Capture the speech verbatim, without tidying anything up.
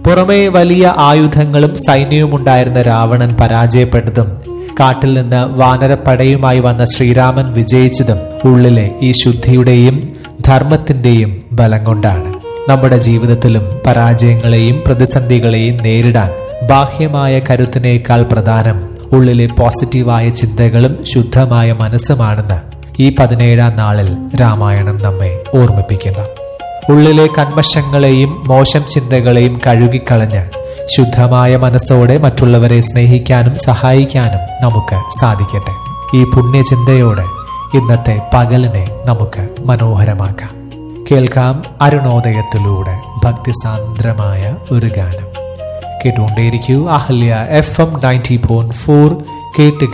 പുറമേ വലിയ ആയുധങ്ങളും സൈന്യവും ഉണ്ടായിരുന്ന രാവണൻ പരാജയപ്പെട്ടതും കാട്ടിൽ നിന്ന് വാനരപ്പടയുമായി വന്ന ശ്രീരാമൻ വിജയിച്ചതും ഉള്ളിലെ ഈ ശുദ്ധിയുടെയും ധർമ്മത്തിന്റെയും ബലം കൊണ്ടാണ്. നമ്മുടെ ജീവിതത്തിലും പരാജയങ്ങളെയും പ്രതിസന്ധികളെയും നേരിടാൻ ബാഹ്യമായ കരുത്തിനേക്കാൾ പ്രധാനം ഉള്ളിലെ പോസിറ്റീവായ ചിന്തകളും ശുദ്ധമായ മനസ്സുമാണെന്ന് ഈ പതിനേഴാം നാളിൽ രാമായണം നമ്മെ ഓർമ്മിപ്പിക്കുന്നു. ഉള്ളിലെ കന്മഷങ്ങളെയും മോശം ചിന്തകളെയും കഴുകിക്കളഞ്ഞ് ശുദ്ധമായ മനസ്സോടെ മറ്റുള്ളവരെ സ്നേഹിക്കാനും സഹായിക്കാനും നമുക്ക് സാധിക്കട്ടെ. ഈ പുണ്യചിന്തയോടെ ഇന്നത്തെ പകലിനെ നമുക്ക് മനോഹരമാക്കാം. കേൾക്കാം അരുണോദയത്തിലൂടെ ഭക്തിസാന്ദ്രമായ ഒരു ഗാനം. കേട്ടുകൊണ്ടേയിരിക്കൂ Ahalya F M ninety point four. കേട്ട്